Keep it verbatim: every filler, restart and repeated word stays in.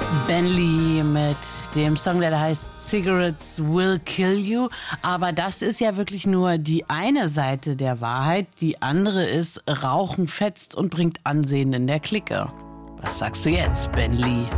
Ben Lee mit dem Song, der da heißt Cigarettes Will Kill You. Aber das ist ja wirklich nur die eine Seite der Wahrheit. Die andere ist, Rauchen fetzt und bringt Ansehen in der Clique. Was sagst du jetzt, Ben Lee?